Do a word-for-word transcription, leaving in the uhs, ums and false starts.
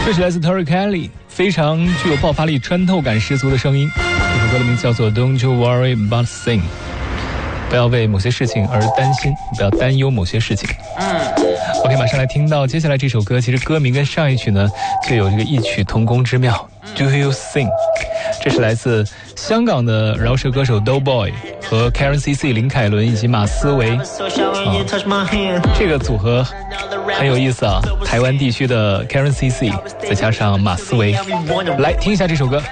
这是来自 Tori Kelly 非常具有爆发力、穿透感十足的声音。这首歌的名字叫做 Don't You Worry About a Thing， 不要为某些事情而担心，不要担忧某些事情。嗯 OK， 马上来听到接下来这首歌，其实歌名跟上一曲呢就有这个异曲同工之妙。Do You Think？ 这是来自香港的饶舌歌手 Doughboy 和 Karen C C 林凯伦以及马思唯、啊、这个组合很有意思啊，台湾地区的 Karen C C 再加上马思唯，来听一下这首歌。